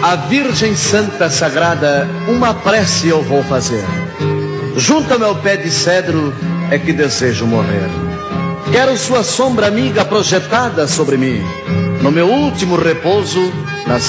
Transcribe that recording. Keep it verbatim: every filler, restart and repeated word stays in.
À Virgem Santa Sagrada, uma prece eu vou fazer. Junto ao meu pé de cedro é que desejo morrer. Quero sua sombra amiga projetada sobre mim. No meu último repouso,